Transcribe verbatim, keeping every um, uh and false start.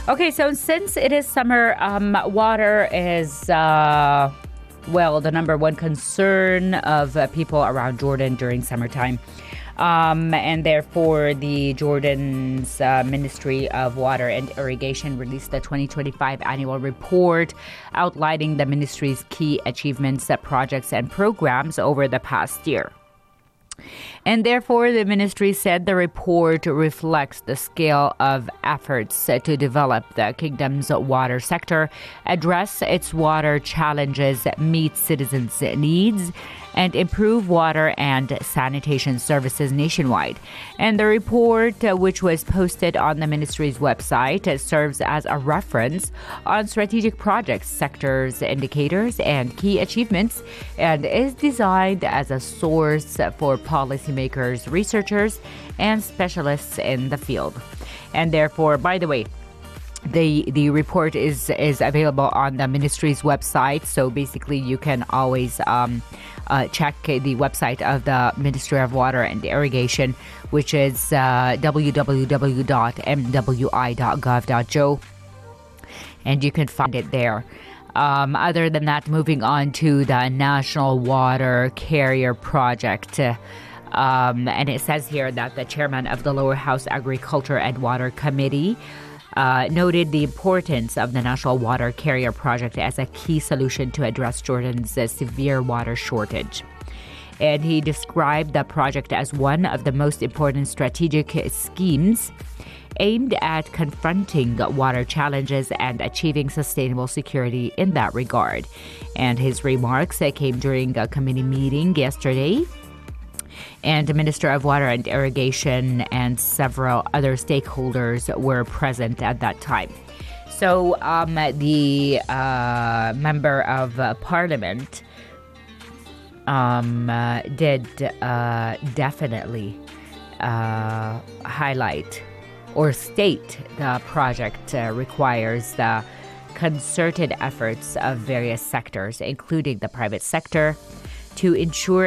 Okay, so since it is summer, um, water is, uh, well, the number one concern of uh, people around Jordan during summertime. Um, and therefore, the Jordan's uh, Ministry of Water and Irrigation released the twenty twenty-five annual report outlining the ministry's key achievements, uh, projects, and programs over the past year. And therefore, the ministry said the report reflects the scale of efforts to develop the kingdom's water sector, address its water challenges, meet citizens' needs, and improve water and sanitation services nationwide. And the report, uh, which was posted on the ministry's website, uh, serves as a reference on strategic projects, sectors, indicators, and key achievements, and is designed as a source for policymakers, researchers, and specialists in the field. And therefore, by the way, The the report is is available on the ministry's website. So basically, you can always um, uh, check the website of the Ministry of Water and Irrigation, which is uh, w w w dot m w i dot gov dot j o, and you can find it there. Um, other than that, moving on to the National Water Carrier Project. Um, and it says here that the chairman of the Lower House Agriculture and Water Committee Uh, noted the importance of the National Water Carrier Project as a key solution to address Jordan's uh, severe water shortage. And he described the project as one of the most important strategic schemes aimed at confronting water challenges and achieving sustainable security in that regard. And his remarks uh, came during a committee meeting yesterday. And the Minister of Water and Irrigation and several other stakeholders were present at that time. So um, the uh, member of uh, parliament um, uh, did uh, definitely uh, highlight or state the project uh, requires the concerted efforts of various sectors, including the private sector, to ensure